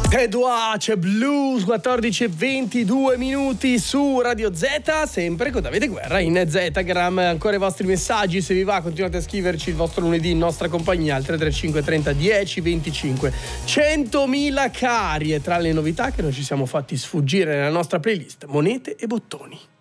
Edouard, c'è Blues, 14:22 su Radio Z, sempre con Davide Guerra in Zetagram. Ancora i vostri messaggi, se vi va continuate a scriverci il vostro lunedì in nostra compagnia al 335 30 10 25. 100.000 cari, e tra le novità che non ci siamo fatti sfuggire nella nostra playlist, monete e bottoni.